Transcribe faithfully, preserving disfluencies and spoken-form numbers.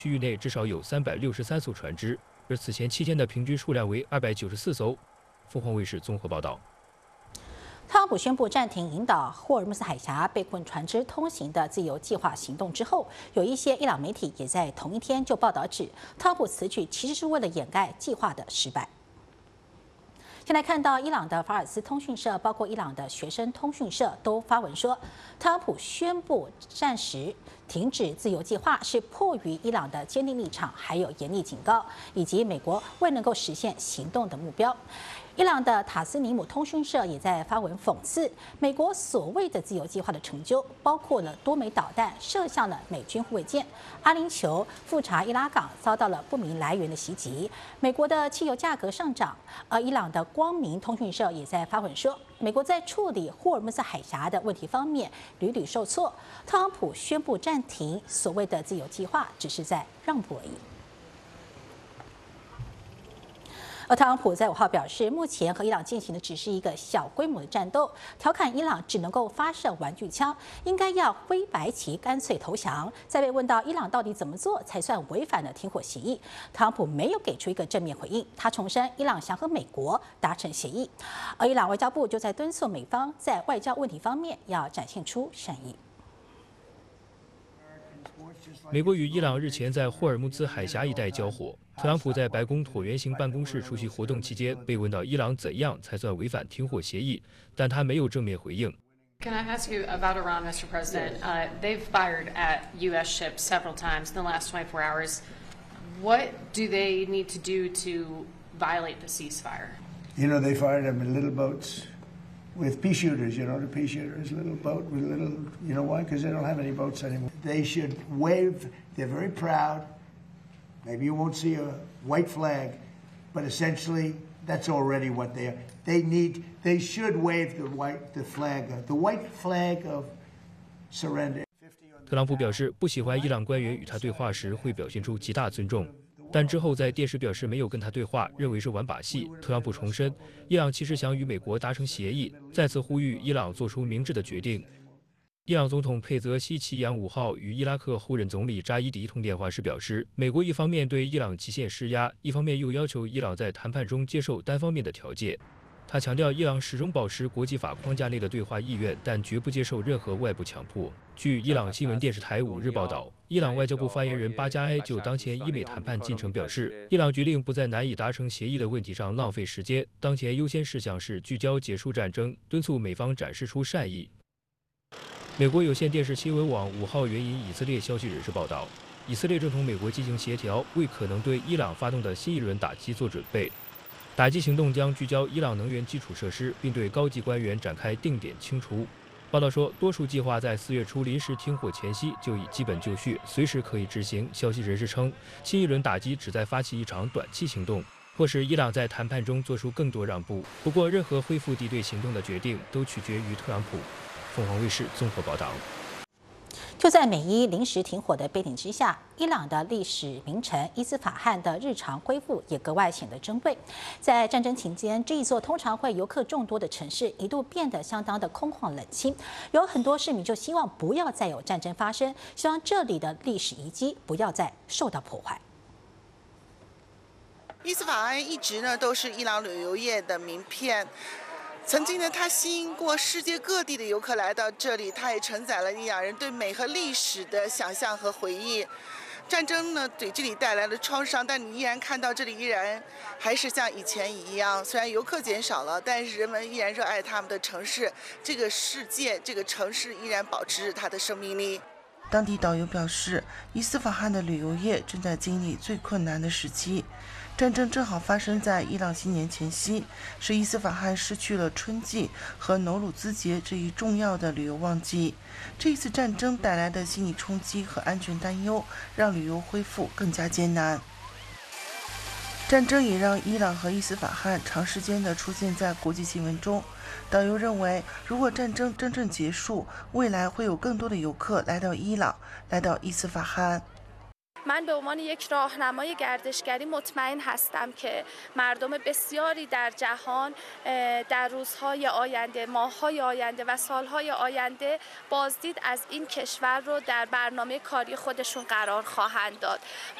区域内至少有三百六十三艘船只，而此前七天的平均数量为二百九十四艘。凤凰卫视综合报道。 特朗普宣布暂停引导霍尔木兹海峡被困船只通行的自由计划行动之后，有一些伊朗媒体也在同一天就报道指，特朗普此举其实是为了掩盖计划的失败。 现在看到伊朗的法尔斯通讯社，包括伊朗的学生通讯社都发文说，特朗普宣布暂时停止自由计划是迫于伊朗的坚定立场，还有严厉警告，以及美国未能够实现行动的目标。 伊朗的塔斯尼姆通讯社也在发文讽刺美国所谓的自由计划的成就，包括了多枚导弹射向了美军护卫舰，阿联酋富查伊拉港遭到了不明来源的袭击，美国的汽油价格上涨。而伊朗的光明通讯社也在发文说，美国在处理霍尔木兹海峡的问题方面屡屡受挫，特朗普宣布暂停所谓的自由计划，只是在让步而已。 而特朗普在五号表示，目前和伊朗进行的只是一个小规模的战斗，调侃伊朗只能够发射玩具枪，应该要挥白旗，干脆投降。在被问到伊朗到底怎么做才算违反了停火协议，特朗普没有给出一个正面回应。他重申，伊朗想和美国达成协议，而伊朗外交部就在敦促美方在外交问题方面要展现出善意。 美国与伊朗日前在霍尔木兹海峡一带交火。特朗普在白宫椭圆形办公室出席活动期间，被问到伊朗怎样才算违反停火协议，但他没有正面回应。 Can I ask you about Iran, Mister President? Uh, they've fired at U S ships several times in the last twenty-four hours. What do they need to do to violate the ceasefire? You know, they fired them in little boats with pea shooters. You know, the pea shooter is a little boat with little. You know why? Because they don't have any boats anymore. They should wave. They're very proud. Maybe you won't see a white flag, but essentially that's already what they are. They need. They should wave the white, the flag, the white flag of surrender. 特朗普表示，不喜欢伊朗官员与他对话时会表现出极大尊重，但之后在电视表示没有跟他对话，认为是玩把戏。特朗普重申，伊朗其实想与美国达成协议，再次呼吁伊朗做出明智的决定。 伊朗总统佩泽西奇扬五号与伊拉克后任总理扎伊迪通电话时表示，美国一方面对伊朗极限施压，一方面又要求伊朗在谈判中接受单方面的条件。他强调，伊朗始终保持国际法框架内的对话意愿，但绝不接受任何外部强迫。据伊朗新闻电视台五日报道，伊朗外交部发言人巴加埃就当前伊美谈判进程表示，伊朗决定不在难以达成协议的问题上浪费时间，当前优先事项是聚焦结束战争，敦促美方展示出善意。 美国有线电视新闻网五号援引以色列消息人士报道，以色列正同美国进行协调，为可能对伊朗发动的新一轮打击做准备。打击行动将聚焦伊朗能源基础设施，并对高级官员展开定点清除。报道说，多数计划在四月初临时停火前夕就已基本就绪，随时可以执行。消息人士称，新一轮打击旨在发起一场短期行动，迫使伊朗在谈判中做出更多让步。不过，任何恢复敌对行动的决定都取决于特朗普。 凤凰卫视综合报道。 就在美伊临时停火的背景之下，伊朗的历史名城伊斯法罕的日常恢复也格外显得珍贵。在战争期间，这一座通常会游客众多的城市一度变得相当的空旷冷清，有很多市民就希望不要再有战争发生，希望这里的历史遗迹不要再受到破坏。 伊斯法罕一直呢都是伊朗旅游业的名片。 曾经呢，它吸引过世界各地的游客来到这里，它也承载了伊朗人对美和历史的想象和回忆。战争呢，给这里带来了创伤，但你依然看到这里依然还是像以前一样。虽然游客减少了，但是人们依然热爱他们的城市，这个世界，这个城市依然保持着它的生命力。 当地导游表示，伊斯法罕的旅游业正在经历最困难的时期。战争正好发生在伊朗新年前夕，使伊斯法罕失去了春季和努鲁兹节这一重要的旅游旺季。这一次战争带来的心理冲击和安全担忧，让旅游恢复更加艰难。战争也让伊朗和伊斯法罕长时间地出现在国际新闻中。导游认为，如果战争真正结束，未来会有更多的游客来到伊朗，来到伊斯法罕。 من به عنوان یک راهنمای گردشگری مطمئن هستم که مردم بسیاری در جهان در روزهای آینده، ماه‌های آینده و سالهای آینده بازدید از این کشور رو در برنامه کاری خودشون قرار خواهند داد.